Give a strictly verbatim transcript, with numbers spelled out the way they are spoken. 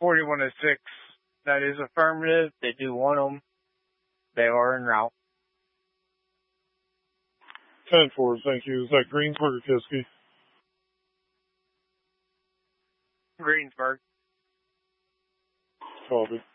forty-one oh six, that is affirmative. They do want them. They are en route. ten four, thank you. Is that Greensburg or Kiski? Greensburg. Copy.